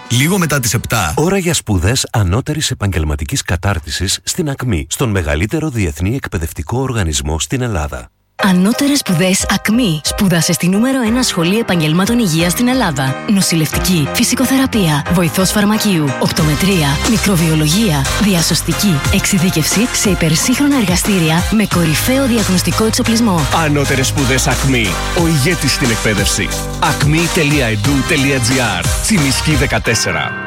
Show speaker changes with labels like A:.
A: λίγο μετά τις 7.
B: Ώρα για σπουδές ανώτερης επαγγελματικής κατάρτισης στην ΑΚΜΗ, στον μεγαλύτερο διεθνή εκπαιδευτικό οργανισμό στην Ελλάδα.
C: Ανώτερες σπουδές ΑΚΜΗ. Σπούδασε στη νούμερο 1 σχολή επαγγελμάτων υγείας στην Ελλάδα. Νοσηλευτική, φυσικοθεραπεία, βοηθός φαρμακείου, οπτομετρία, μικροβιολογία, διασωστική, εξειδίκευση σε υπερσύγχρονα εργαστήρια με κορυφαίο διαγνωστικό εξοπλισμό.
D: Ανώτερες σπουδές ΑΚΜΗ. Ο ηγέτης στην εκπαίδευση. acme.edu.gr. Τσιμισκή 14.